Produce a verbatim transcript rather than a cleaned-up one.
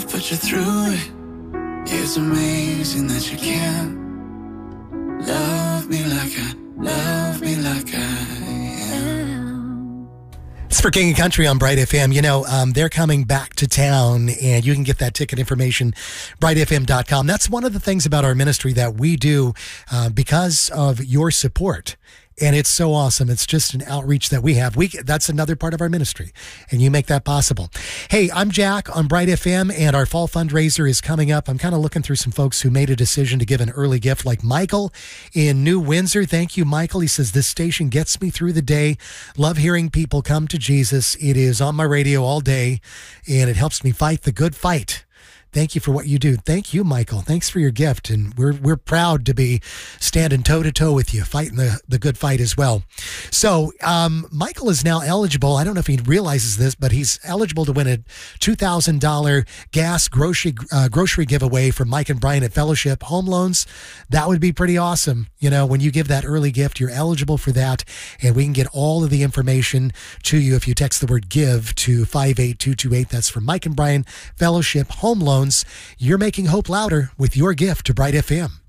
put you through it. It's amazing that you can love me like I, love me like I am. It's for King and Country on Bright F M. You know, um, they're coming back to town, and you can get that ticket information, bright f m dot com. That's one of the things about our ministry that we do uh, because of your support. And it's so awesome. It's just an outreach that we have. We That's another part of our ministry, and you make that possible. Hey, I'm Jack on Bright F M, and our fall fundraiser is coming up. I'm kind of looking through some folks who made a decision to give an early gift, like Michael in New Windsor. Thank you, Michael. He says, this station gets me through the day. Love hearing people come to Jesus. It is on my radio all day, and it helps me fight the good fight. Thank you for what you do. Thank you, Michael. Thanks for your gift. And we're we're proud to be standing toe-to-toe with you, fighting the, the good fight as well. So um, Michael is now eligible. I don't know if he realizes this, but he's eligible to win a two thousand dollars gas grocery uh, grocery giveaway from Mike and Brian at Fellowship Home Loans. That would be pretty awesome. You know, when you give that early gift, you're eligible for that. And we can get all of the information to you if you text the word GIVE to five eight two two eight. That's from Mike and Brian Fellowship Home Loans. You're making hope louder with your gift to Bright F M.